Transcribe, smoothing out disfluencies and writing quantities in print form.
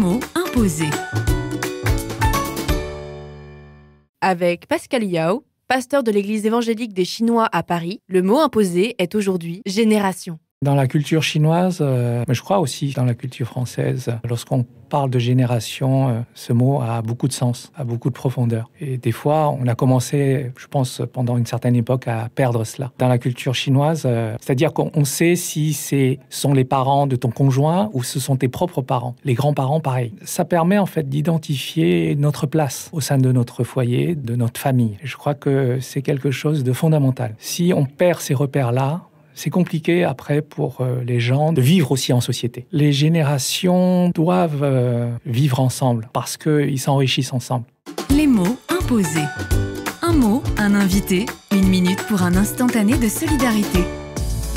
mot imposé. Avec Pascal Yao, pasteur de l'église évangélique des Chinois à Paris, le mot imposé est aujourd'hui génération. Dans la culture chinoise, mais je crois aussi dans la culture française, lorsqu'on parle de génération, ce mot a beaucoup de sens, a beaucoup de profondeur. Et des fois, on a commencé, je pense, pendant une certaine époque, à perdre cela. Dans la culture chinoise, c'est-à-dire qu'on sait si ce sont les parents de ton conjoint ou ce sont tes propres parents. Les grands-parents, pareil. Ça permet en fait d'identifier notre place au sein de notre foyer, de notre famille. Et je crois que c'est quelque chose de fondamental. Si on perd ces repères-là, c'est compliqué après pour les gens de vivre aussi en société. Les générations doivent vivre ensemble parce qu'ils s'enrichissent ensemble. Les mots imposés. Un mot, un invité, 1 minute pour un instantané de solidarité.